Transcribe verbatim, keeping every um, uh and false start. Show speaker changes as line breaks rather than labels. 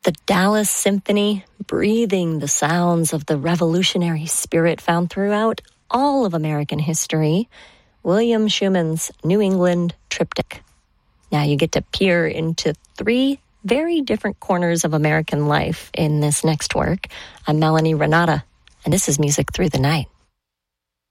The Dallas Symphony, breathing the sounds of the revolutionary spirit found throughout all of American history. William Schumann's New England Triptych. Now you get to peer into three very different corners of American life in this next work. I'm Melanie Renata, and this is Music Through the Night.